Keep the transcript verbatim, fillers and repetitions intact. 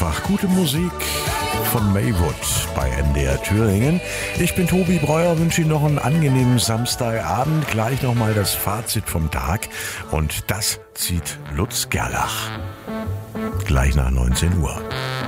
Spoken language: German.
einfach gute Musik von Maywood bei N D R Thüringen. Ich bin Tobi Breuer, wünsche Ihnen noch einen angenehmen Samstagabend. Gleich nochmal das Fazit vom Tag und das zieht Lutz Gerlach. Gleich nach neunzehn Uhr.